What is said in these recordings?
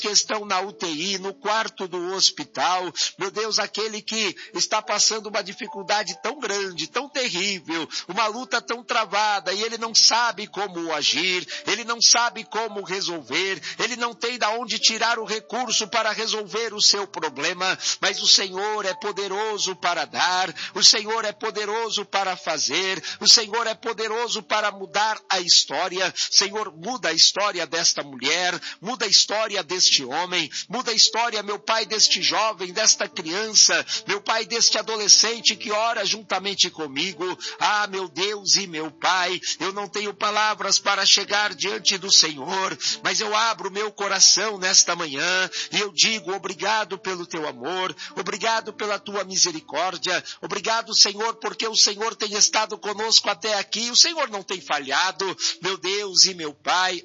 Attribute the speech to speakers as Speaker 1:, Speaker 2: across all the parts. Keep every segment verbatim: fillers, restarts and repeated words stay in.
Speaker 1: que estão na U T I, no quarto do hospital, meu Deus, aquele que está passando uma dificuldade tão grande, tão terrível, uma luta tão travada, e ele não sabe como agir, ele não sabe como resolver, ele não tem de onde tirar o recurso para resolver o seu problema, mas o Senhor é poderoso para dar, o Senhor é poderoso para fazer, o Senhor é poderoso para mudar a história. Senhor, muda a história desta mulher, muda a história deste homem, muda a história, meu Pai, deste jovem, desta criança, meu Pai, deste adolescente que ora juntamente comigo. Ah, meu Deus e meu Pai, eu não tenho palavras para chegar diante do Senhor, mas eu abro meu coração nesta manhã e eu digo obrigado pelo teu amor, obrigado pela tua misericórdia, obrigado, Senhor, porque o Senhor tem estado conosco até aqui, o Senhor não tem falhado, meu Deus e meu Pai.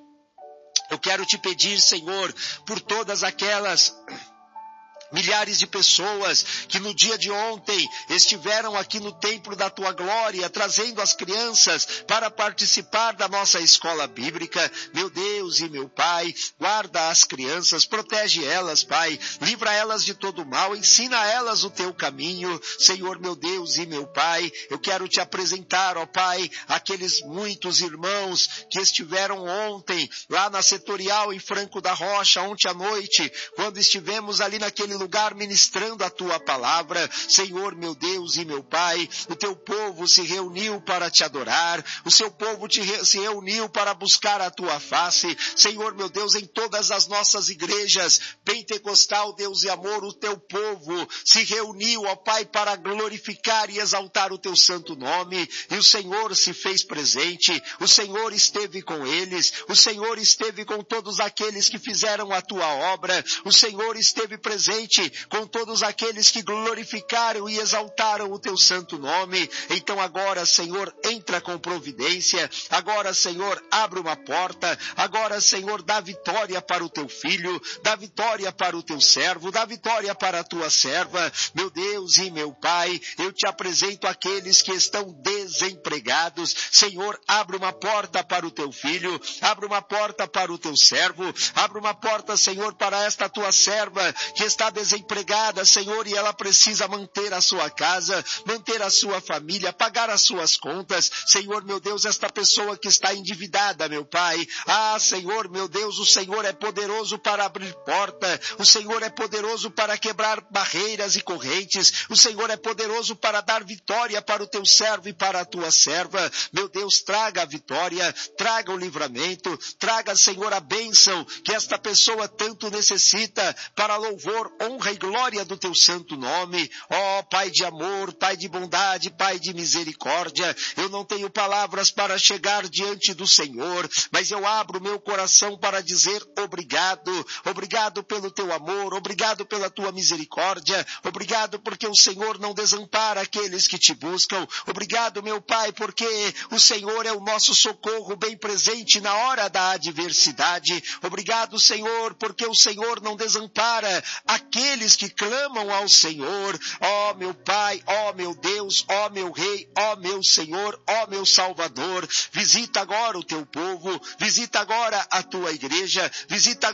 Speaker 1: Eu quero te pedir, Senhor, por todas aquelas milhares de pessoas que no dia de ontem estiveram aqui no templo da tua glória, trazendo as crianças para participar da nossa escola bíblica. Meu Deus e meu Pai, guarda as crianças, protege elas, Pai, livra elas de todo mal, ensina elas o teu caminho. Senhor, meu Deus e meu Pai, eu quero te apresentar, ó Pai, aqueles muitos irmãos que estiveram ontem lá na setorial em Franco da Rocha, ontem à noite, quando estivemos ali naquele lugar ministrando a tua palavra. Senhor, meu Deus e meu Pai, o teu povo se reuniu para te adorar, o seu povo te re- se reuniu para buscar a tua face. Senhor, meu Deus, em todas as nossas igrejas, pentecostal, Deus e amor, o teu povo se reuniu, ó Pai, para glorificar e exaltar o teu santo nome, e o Senhor se fez presente, o Senhor esteve com eles, o Senhor esteve com todos aqueles que fizeram a tua obra, o Senhor esteve presente com todos aqueles que glorificaram e exaltaram o teu santo nome. Então agora, Senhor, entra com providência, agora, Senhor, abre uma porta, agora, Senhor, dá vitória para o teu filho, dá vitória para o teu servo, dá vitória para a tua serva. Meu Deus e meu Pai, eu te apresento aqueles que estão desempregados. Senhor, abre uma porta para o teu filho, abre uma porta para o teu servo, abre uma porta, Senhor, para esta tua serva que está desempregada, Senhor, e ela precisa manter a sua casa, manter a sua família, pagar as suas contas. Senhor, meu Deus, esta pessoa que está endividada, meu Pai, ah, Senhor, meu Deus, o Senhor é poderoso para abrir porta, o Senhor é poderoso para quebrar barreiras e correntes, o Senhor é poderoso para dar vitória para o teu servo e para a tua serva. Meu Deus, traga a vitória, traga o livramento, traga, Senhor, a bênção que esta pessoa tanto necessita para louvor, honra e glória do teu santo nome. Ó oh, Pai de amor, Pai de bondade, Pai de misericórdia, eu não tenho palavras para chegar diante do Senhor, mas eu abro meu coração para dizer obrigado, obrigado pelo teu amor, obrigado pela tua misericórdia, obrigado porque o Senhor não desampara aqueles que te buscam, obrigado, meu Pai, porque o Senhor é o nosso socorro bem presente na hora da adversidade, obrigado, Senhor, porque o Senhor não desampara aqueles que clamam ao Senhor. Ó meu Pai, ó meu Deus, ó meu Rei, ó meu Senhor, ó meu Salvador, visita agora o teu povo, visita agora a tua igreja, visita